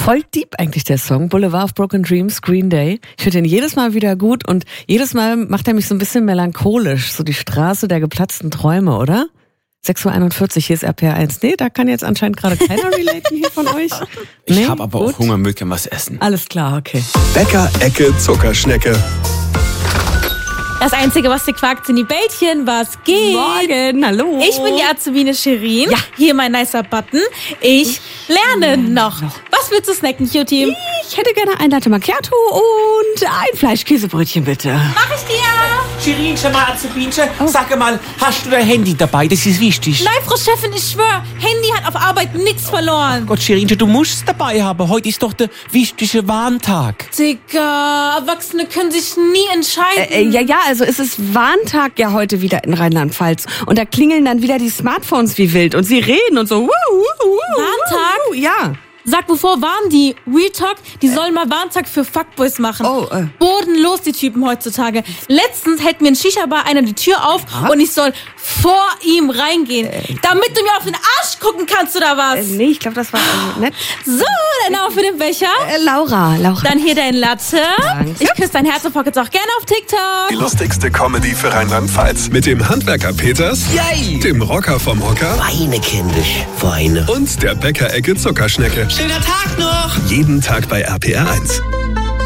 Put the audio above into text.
Voll deep eigentlich der Song, Boulevard of Broken Dreams, Green Day. Ich finde ihn jedes Mal wieder gut und jedes Mal macht er mich so ein bisschen melancholisch, so die Straße der geplatzten Träume, oder? 6.41 Uhr, hier ist RPR 1. Nee, da kann jetzt anscheinend gerade keiner relaten hier von euch. Nee? Ich habe aber auch Hunger, möchte was essen. Alles klar, okay. Bäcker-Ecke Zuckerschnecke. Das Einzige, was dir quakt, sind die Bällchen. Was geht? Morgen, hallo. Ich bin die Azubine Shirin. Ja. Hier mein nicer Button. Ich lerne noch. Was willst du snacken, Q-Team? Ich hätte gerne ein Latte Macchiato und ein Fleischkäsebrötchen, bitte. Mach ich dir. Shirinchen, mal Azubinchen, sag mal, hast du dein Handy dabei? Das ist wichtig. Nein, Frau Chefin, ich schwör, Handy hat auf Arbeit nichts verloren. Gott, Shirinchen, du musst es dabei haben. Heute ist doch der wichtige Warntag. Digga, Erwachsene können sich nie entscheiden. Ja, also es ist Warntag ja heute wieder in Rheinland-Pfalz. Und da klingeln dann wieder die Smartphones wie wild. Und sie reden und so. Warntag? Ja. Sag, bevor waren die? Real Talk, die sollen mal Warntag für Fuckboys machen. Bodenlos, die Typen heutzutage. Letztens hält mir ein Shisha-Bar einer die Tür auf und ich soll vor ihm reingehen. Damit du mir auf den Arsch gucken kannst, oder was? Nee, ich glaube, das war nett. So, dein Name für den Becher. Laura. Dann hier dein Latte. Danke. Ich küsse dein Herz und folge jetzt auch gerne auf TikTok. Die lustigste Comedy für Rheinland-Pfalz. Mit dem Handwerker Peters, Yay! dem Rocker vom Hocker Weine, kindisch, Weine. und der Bäcker-Ecke Zuckerschnecke. Schöner Tag noch! Jeden Tag bei RPR 1.